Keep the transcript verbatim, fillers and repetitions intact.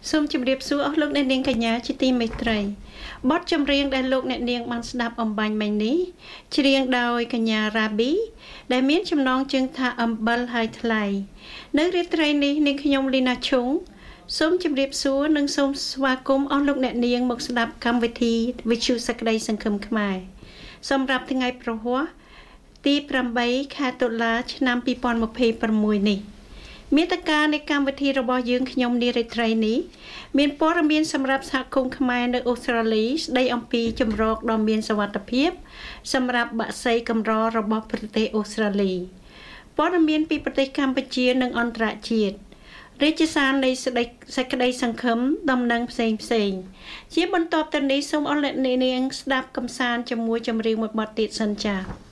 សូមជម្រាបសួរអស់លោកអ្នកនាងកញ្ញាជាទីមេត្រីបទចម្រៀងដែលលោកអ្នកនាងបានស្ដាប់អំបញ្ញមិញនេះច្រៀងដោយកញ្ញារ៉ាប៊ីដែលមានចំណងជើងថាអំបិលហើយថ្លៃនៅរាត្រីនេះនាងខ្ញុំលីណាឈុងសូមជម្រាបសួរនិងសូមស្វាគមន៍អស់លោកអ្នកនាងមកស្ដាប់កម្មវិធីវិទ្យុសក្តីសង្ឃឹមខ្មែរសម្រាប់ថ្ងៃប្រហ័សទីប្រាំបីខែតុលាឆ្នាំពីរពាន់ម្ភៃប្រាំមួយនេះមេត្តានៃកម្មវិធីរបស់យើងខ្ញុំនារីត្រីនេះមានព័ត៌មានសម្រាប់សហគមន៍ខ្មែរនៅអូស្ត្រាលីស្ដីអំពីជំរកដ៏មានសុវត្ថិភាពសម្រាប់បក្សីកម្ររបស់ប្រទេសអូស្ត្រាលីព័ត៌មានពីប្រទេសកម្ពុជានិងអន្តរជាតិរាជសារនៃសេចក្តីសង្ឃឹមដំណឹងផ្សេងផ្សេងជាបន្តទៅនេះសូមអរលោកអ្នកនាងស្ដាប់កំសាន្តជាមួយចម្រៀងមួយបទទៀតសិនចា៎